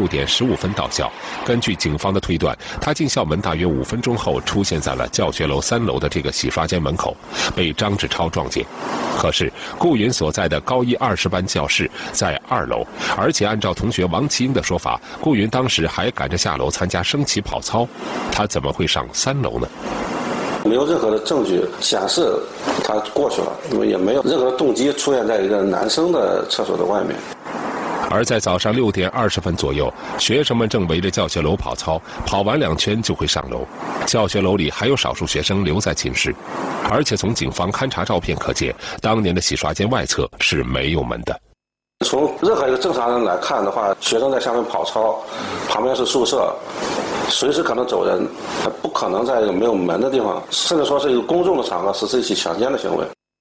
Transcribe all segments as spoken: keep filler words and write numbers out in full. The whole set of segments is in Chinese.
六点十五分到校。根据警方的推断，他进校门大约五分钟后出现在了教学楼三楼的这个洗刷间门口，被张志超撞见。可是顾云所在的高一二十班教室在二楼，而且按照同学王其英的说法，顾云当时还赶着下楼参加升旗跑操，他怎么会上三楼呢？ 没有任何的证据显示他过去了，因为也没有任何的动机出现在一个男生的厕所的外面。 而在早上六点二十分左右，学生们正围着教学楼跑操，跑完两圈就会上楼。教学楼里还有少数学生留在寝室，而且从警方勘查照片可见，当年的洗刷间外侧是没有门的。 从任何一个正常人来看的话，学生在下面跑操，旁边是宿舍，随时可能走人，不可能在一个没有门的地方，甚至说是一个公众的场合实施一起强奸的行为。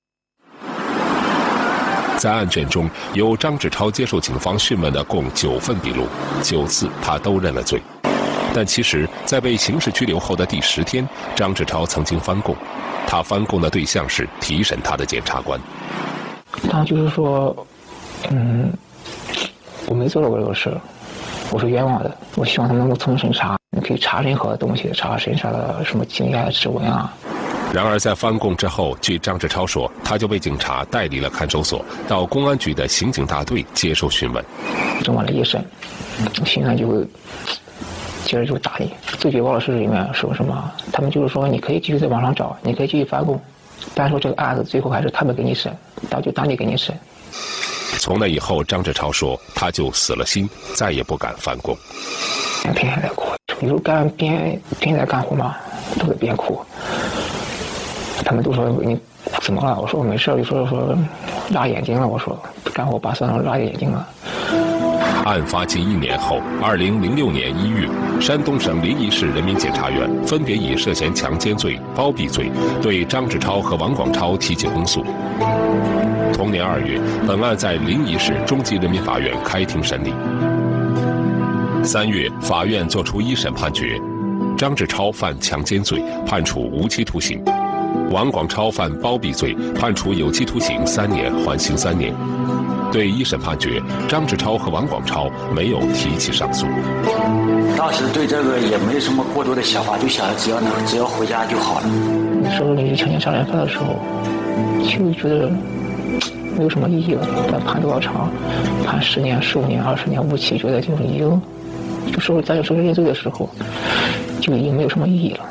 在案卷中有张志超接受警方讯问的共九份笔录，九次他都认了罪。但其实，在被刑事拘留后的第十天，张志超曾经翻供，他翻供的对象是提审他的检察官。 他就是说，嗯，我没做过这个事，我是冤枉的。我希望他们能够从审查，你可以查任何东西，查身上的什么经验、指纹啊。 然而，在翻供之后，据张志超说，他就被警察带离了看守所，到公安局的刑警大队接受讯问。 整完了一审，刑警就接着就打你。最绝望的是里面说什么？他们就是说，你可以继续在网上找，你可以继续翻供，但是说这个案子最后还是他们给你审，到就当地给你审。 从那以后，张志超说，他就死了心，再也不敢翻供。 天天在哭，有时候干边边在干活嘛，都在边哭。他们都说你怎么了？我说我没事，就说说辣眼睛了。我说干活把酸了，辣眼睛了。 案发近一年后，二零零六年一月，山东省临沂市人民检察院分别以涉嫌强奸罪、包庇罪对张志超和王广超提起公诉。同年二月，本案在临沂市中级人民法院开庭审理。三月，法院作出一审判决，张志超犯强奸罪，判处无期徒刑。王广超犯包庇罪，判处有期徒刑三年，缓刑三年。对一审判决，张志超和王广超没有提起上诉。 当时对这个也没什么过多的想法，就想只要能只要回家就好了。 那时候你去强奸杀人犯的时候，就觉得没有什么意义了。但判多少长，判十年、十五年、二十年无期，觉得就是已经，就说咱有时候认罪的时候，就已经没有什么意义了。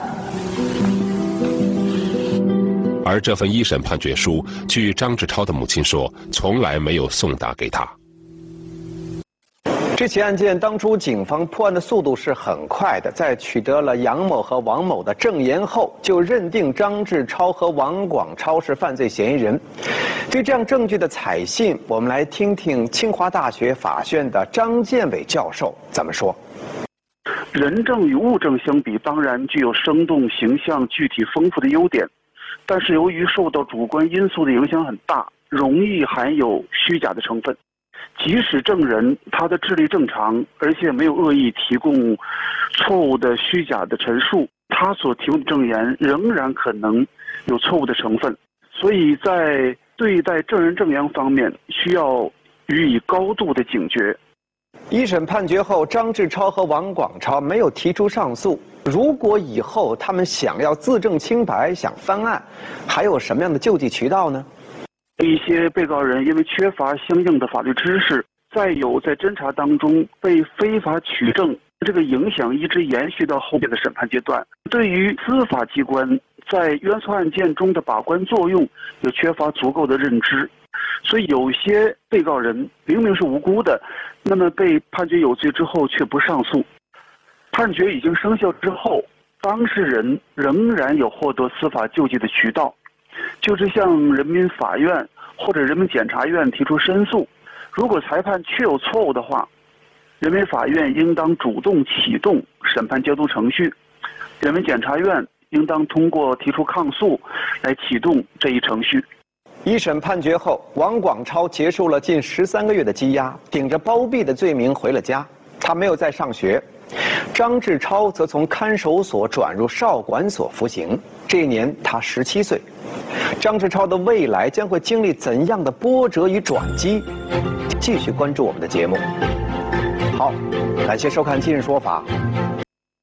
而这份一审判决书，据张志超的母亲说，从来没有送达给他。 这起案件当初警方破案的速度是很快的，在取得了杨某和王某的证言后，就认定张志超和王广超是犯罪嫌疑人。对这样证据的采信，我们来听听清华大学法学院的张建伟教授怎么说。 人证与物证相比，当然具有生动、形象、具体、丰富的优点。但是由于受到主观因素的影响很大，容易含有虚假的成分。即使证人他的智力正常，而且没有恶意提供错误的虚假的陈述，他所提供的证言仍然可能有错误的成分。所以在对待证人证言方面，需要予以高度的警觉。 一审判决后，张志超和王广超没有提出上诉。如果以后他们想要自证清白，想翻案，还有什么样的救济渠道呢？ 一些被告人因为缺乏相应的法律知识，再有在侦查当中被非法取证，这个影响一直延续到后面的审判阶段。对于司法机关在冤错案件中的把关作用，也缺乏足够的认知。所以有些被告人明明是无辜的，那么被判决有罪之后却不上诉。判决已经生效之后，当事人仍然有获得司法救济的渠道，就是向人民法院或者人民检察院提出申诉。如果裁判确有错误的话，人民法院应当主动启动审判监督程序，人民检察院应当通过提出抗诉来启动这一程序。 一审判决后，王广超结束了近十三个月的羁押，顶着包庇的罪名回了家。他没有再上学。张志超则从看守所转入少管所服刑，这一年他十七岁。张志超的未来将会经历怎样的波折与转机？继续关注我们的节目。 好，感谢收看《今日说法》，